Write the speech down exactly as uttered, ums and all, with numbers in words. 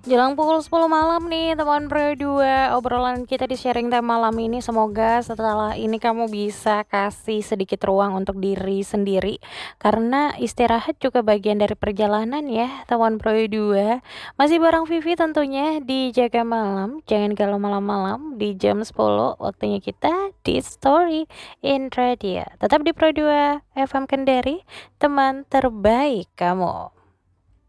Jelang pukul sepuluh malam nih teman Pro dua, obrolan kita di sharing time malam ini semoga setelah ini kamu bisa kasih sedikit ruang untuk diri sendiri karena istirahat juga bagian dari perjalanan ya teman Pro dua. Masih bareng Vivi tentunya di Jaga Malam, jangan galau malam-malam di jam sepuluh waktunya kita di Story in Radio. Tetap di Pro dua F M Kendari, teman terbaik kamu.